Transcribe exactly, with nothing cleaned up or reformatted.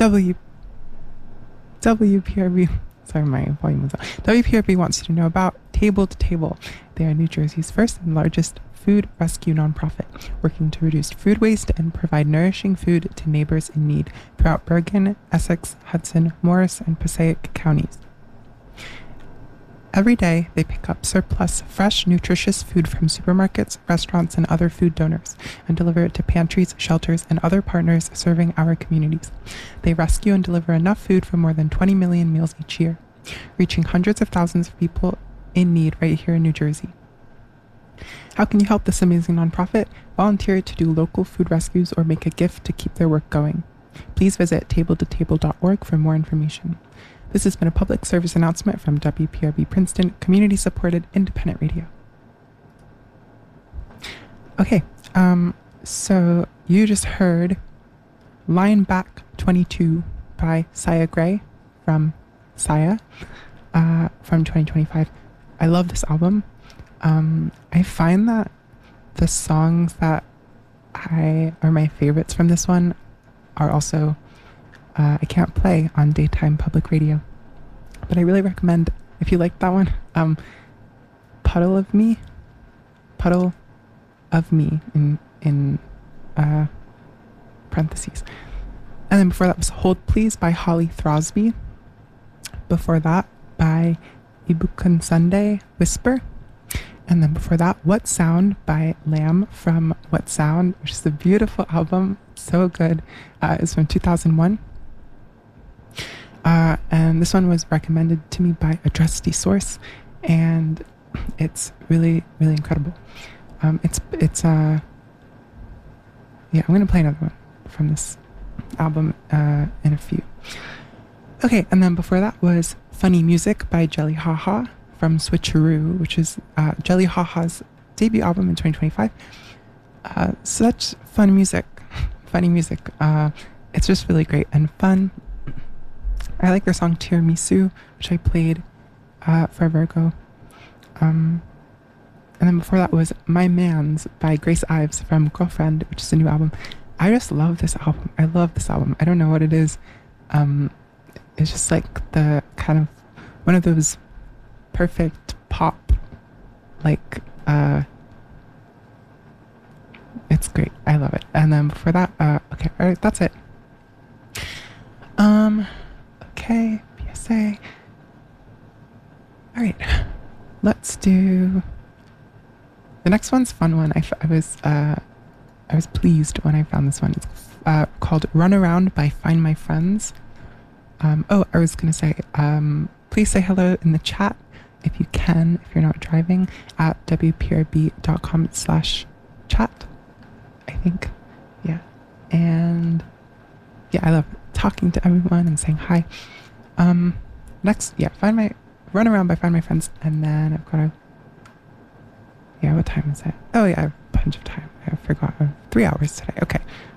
W W P R B. Sorry, my volume was on. W P R B wants you to know about Table to Table. They are New Jersey's first and largest food rescue nonprofit, working to reduce food waste and provide nourishing food to neighbors in need throughout Bergen, Essex, Hudson, Morris, and Passaic counties. Every day, they pick up surplus, fresh, nutritious food from supermarkets, restaurants, and other food donors and deliver it to pantries, shelters, and other partners serving our communities. They rescue and deliver enough food for more than twenty million meals each year, reaching hundreds of thousands of people in need right here in New Jersey. How can you help this amazing nonprofit? Volunteer to do local food rescues or make a gift to keep their work going. Please visit table to table dot org for more information. This has been a public service announcement from W P R B Princeton, community-supported independent radio. Okay, um, so you just heard Line Back twenty-two by Saya Gray from Saya uh, from twenty twenty-five. I love this album. Um, I find that the songs that I are my favorites from this one are also Uh, I can't play on daytime public radio, but I really recommend, if you like that one, um, Puddle of Me, Puddle of Me in, in uh, parentheses. And then before that was Hold Please by Holly Throsby. Before that by Ibukun Sunday, Whisper. And then before that, What Sound by Lamb from What Sound, which is a beautiful album, so good. Uh, it's from two thousand one. Uh, and this one was recommended to me by a trusty source, and it's really, really incredible. Um, it's, it's, uh, yeah, I'm going to play another one from this album, uh, in a few. Okay. And then before that was Funny Music by Jelly Haha from Switcheroo, which is, uh, Jelly Haha's debut album in twenty twenty-five. Uh, such fun music, funny music. Uh, it's just really great and fun. I like their song Tiramisu, which I played uh, forever ago. Um, and then before that was My Man's by Grace Ives from Girlfriend, which is a new album. I just love this album. I love this album. I don't know what it is. Um, it's just like the kind of one of those perfect pop, like, uh, it's great. I love it. And then before that, uh, okay, all right, that's it. Um... Okay, P S A. All right, let's do the next one's a fun one. I, f- I was uh, I was pleased when I found this one. It's uh, called "Run Around" by Find My Friends. Um, oh, I was gonna say, um, please say hello in the chat if you can, if you're not driving, at w p r b dot com slash chat. I think, yeah, and yeah, I love talking to everyone and saying hi. Um, next, yeah, find my, Run Around by Find My Friends, and then I've got a, yeah, what time is it? Oh yeah, I have a bunch of time. I forgot, uh, three hours today. Okay.